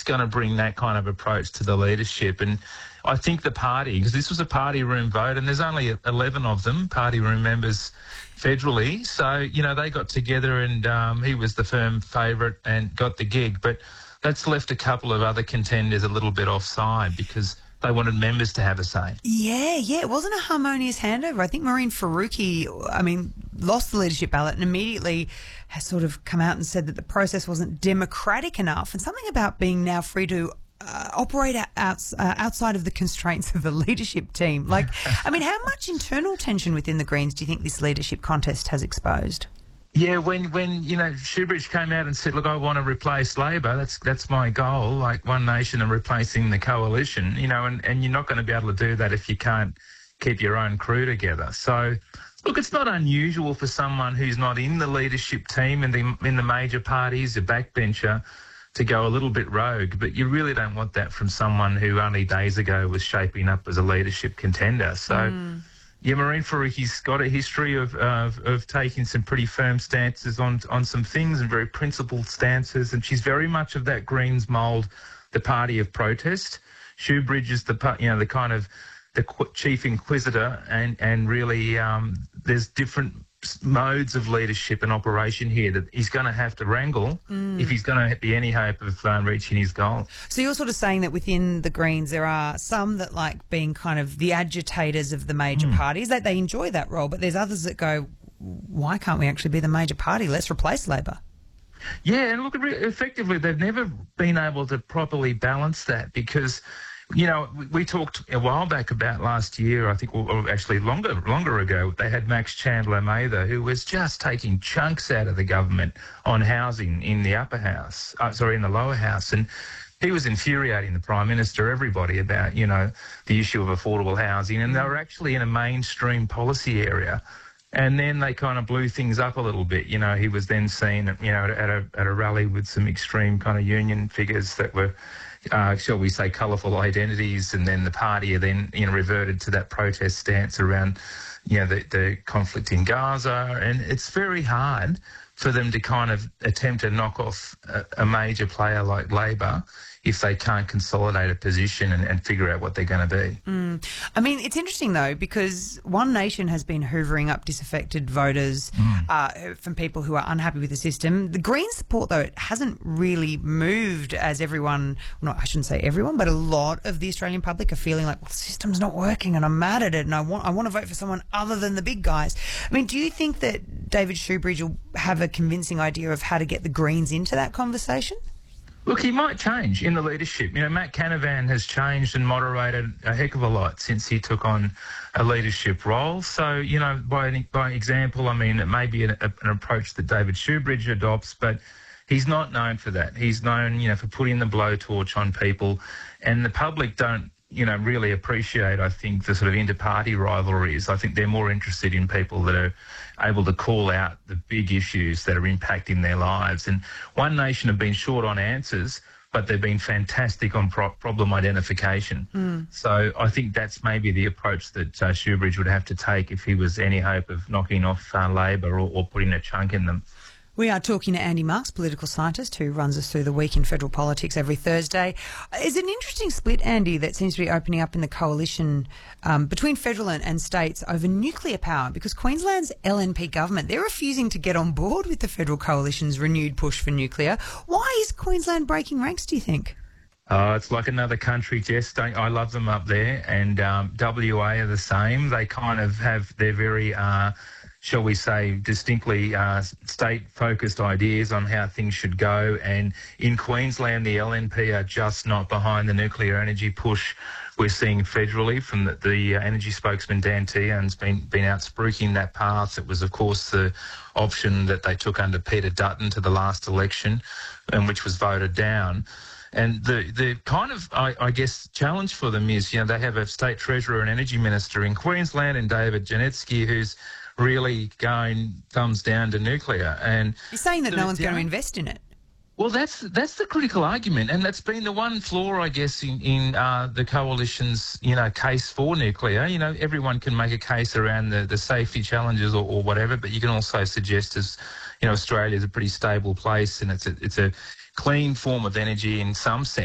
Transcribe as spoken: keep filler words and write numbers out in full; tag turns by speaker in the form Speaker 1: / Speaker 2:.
Speaker 1: going to bring that kind of approach to the leadership. And I think the party, because this was a party room vote, and there's only eleven of them, party room members federally. So, you know, they got together and um, he was the firm favourite and got the gig. But that's left a couple of other contenders a little bit offside because they wanted members to have a say.
Speaker 2: Yeah, yeah. It wasn't a harmonious handover. I think Mehreen Faruqi, I mean, lost the leadership ballot and immediately has sort of come out and said that the process wasn't democratic enough, and something about being now free to uh, operate out, uh, outside of the constraints of the leadership team. Like, I mean, how much internal tension within the Greens do you think this leadership contest has exposed?
Speaker 1: Yeah, when, when you know, Shoebridge came out and said, look, I want to replace Labor, that's that's my goal, like One Nation and replacing the coalition, you know, and, and you're not going to be able to do that if you can't keep your own crew together. So, look, it's not unusual for someone who's not in the leadership team in the, in the major parties, a backbencher, to go a little bit rogue, but you really don't want that from someone who only days ago was shaping up as a leadership contender. So... Mm. Yeah, Mehreen Faruqi's got a history of, of of taking some pretty firm stances on on some things and very principled stances, and she's very much of that Greens mould, the party of protest. Shoebridge is the you know the kind of the chief inquisitor, and and really um, there's different modes of leadership and operation here that he's going to have to wrangle mm. if he's going to be any hope of um, reaching his goal.
Speaker 2: So you're sort of saying that within the Greens there are some that like being kind of the agitators of the major mm. parties, that they enjoy that role, but there's others that go, why can't we actually be the major party? Let's replace Labor.
Speaker 1: Yeah, and look, effectively they've never been able to properly balance that because... You know, we talked a while back about last year, I think, or actually longer longer ago, they had Max Chandler Mather, who was just taking chunks out of the government on housing in the upper house, uh, sorry, in the lower house. And he was infuriating the Prime Minister, everybody, about, you know, the issue of affordable housing. And they were actually in a mainstream policy area. And then they kind of blew things up a little bit. You know, he was then seen, you know, at a, at a rally with some extreme kind of union figures that were... Uh, shall we say, colourful identities, and then the party then, you know, reverted to that protest stance around, you know, the, the conflict in Gaza, and it's very hard for them to kind of attempt to knock off a, a major player like Labor if they can't consolidate a position and, and figure out what they're going to be.
Speaker 2: Mm. I mean, it's interesting, though, because One Nation has been hoovering up disaffected voters mm. uh, from people who are unhappy with the system. The Green support, though, it hasn't really moved as everyone, well, not, I shouldn't say everyone, but a lot of the Australian public are feeling like, well, the system's not working and I'm mad at it and I want, I want to vote for someone other than the big guys. I mean, do you think that David Shoebridge will have a convincing idea of how to get the Greens into that conversation?
Speaker 1: Look, he might change in the leadership. You know, Matt Canavan has changed and moderated a heck of a lot since he took on a leadership role. So, you know, by by example, I mean, it may be an, an approach that David Shoebridge adopts, but he's not known for that. He's known, you know, for putting the blowtorch on people, and the public don't, you know, really appreciate, I think, the sort of inter-party rivalries. I think they're more interested in people that are able to call out the big issues that are impacting their lives. And One Nation have been short on answers, but they've been fantastic on pro- problem identification. Mm. So I think that's maybe the approach that uh, Shoebridge would have to take if he was any hope of knocking off uh, Labor or, or putting a chunk in them.
Speaker 2: We are talking to Andy Marks, political scientist, who runs us through the week in federal politics every Thursday. Is it an interesting split, Andy, that seems to be opening up in the coalition um, between federal and, and states over nuclear power? Because Queensland's L N P government, they're refusing to get on board with the federal coalition's renewed push for nuclear. Why is Queensland breaking ranks, do you think?
Speaker 1: Oh, it's like another country, Jess. Don't, I love them up there. And um, W A are the same. They kind of have their very... Uh, shall we say, distinctly uh, state-focused ideas on how things should go. And in Queensland, the L N P are just not behind the nuclear energy push we're seeing federally from the, the uh, energy spokesman, Dan Tehan's been, been out spruiking that path. It was, of course, the option that they took under Peter Dutton to the last election, and which was voted down. And the, the kind of, I, I guess, challenge for them is, you know, they have a state treasurer and energy minister in Queensland, and David Janetsky, who's really going thumbs down to nuclear. And
Speaker 2: you're saying that no one's going to invest in it.
Speaker 1: Well, that's that's the critical argument, and that's been the one flaw, I guess, in, in uh, the coalition's, you know, case for nuclear. You know, everyone can make a case around the, the safety challenges or, or whatever, but you can also suggest, as you know, Australia is a pretty stable place, and it's a, it's a clean form of energy in some sense.